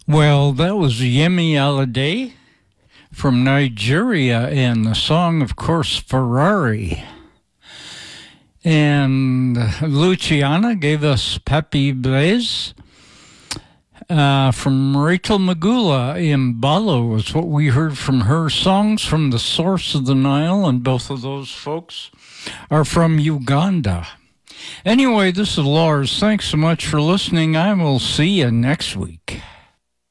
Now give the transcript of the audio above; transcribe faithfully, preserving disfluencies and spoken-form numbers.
Well, that was Yemi Alade from Nigeria, and the song, of course, Ferrari. And Luciana gave us Papi Blaze. Uh, from Rachel Magula, Imbalo was what we heard from her. Songs from the source of the Nile, and both of those folks are from Uganda. Anyway, this is Lars. Thanks so much for listening. I will see you next week.